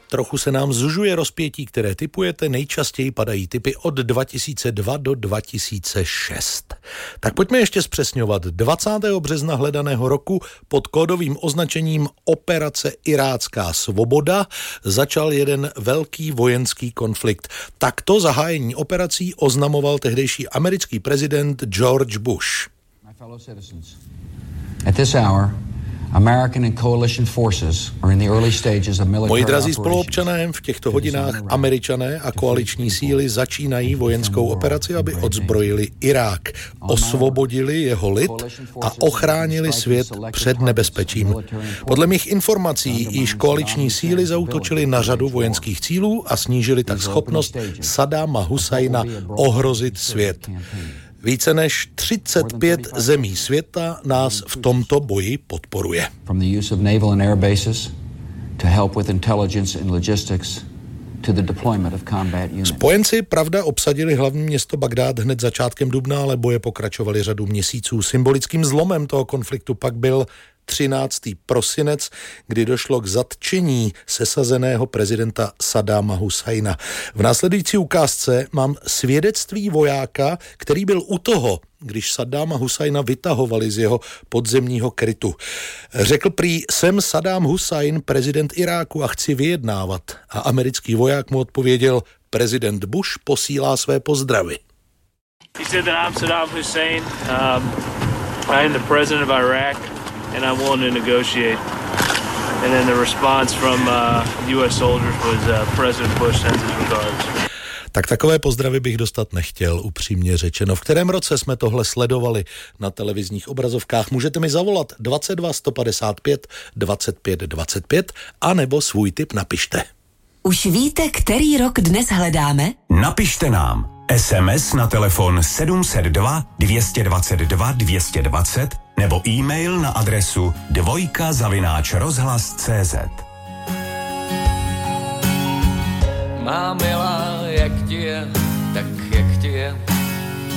Trochu se nám zužuje rozpětí, které tipujete, nejčastěji padají tipy od 2002 do 2006. Tak pojďme ještě zpřesňovat. 20. března hledaného roku pod kódovým označením Operace Irácká svoboda začal jeden velký vojenský konflikt. Takto zahájení operací oznamoval tehdejší americký prezident George Bush. My fellow citizens, at this hour, American and coalition forces are in the early stages of military. Moji drazí spoluobčané, v těchto hodinách Američané a koaliční síly začínají vojenskou operaci, aby odzbrojili Irák, osvobodili jeho lid a ochránili svět před nebezpečím. Podle mých informací již koaliční síly zaútočily na řadu vojenských cílů a snížili tak schopnost Saddáma Husajna ohrozit svět. Více než 35 zemí světa nás v tomto boji podporuje. From the use of naval and air bases to help with intelligence and logistics to the deployment of combat units. Spojenci, pravda, obsadili hlavní město Bagdád hned začátkem dubna, ale boje pokračovaly řadu měsíců. Symbolickým zlomem toho konfliktu pak byl 13. prosinec, kdy došlo k zatčení sesazeného prezidenta Saddáma Husajna. V následující ukázce mám svědectví vojáka, který byl u toho, když Saddáma Husajna vytahovali z jeho podzemního krytu. Řekl prý, jsem Saddám Husajn, prezident Iráku a chci vyjednávat. A americký voják mu odpověděl, prezident Bush posílá své pozdravy. He said that I'm Saddam Hussein. I am the president of Iraq. And I'm willing to negotiate. And then the response from U.S. soldiers was President Bush sends his regards. Tak takové pozdravy bych dostat nechtěl, upřímně řečeno. V kterém roce jsme tohle sledovali na televizních obrazovkách? Můžete mi zavolat 22 155 25 25 a nebo svůj tip napište. Už víte, který rok dnes hledáme? Napište nám SMS na telefon 702 222 220 nebo e-mail na adresu dvojka@rozhlas.cz. Má milá, jak ti je, tak jak ti je.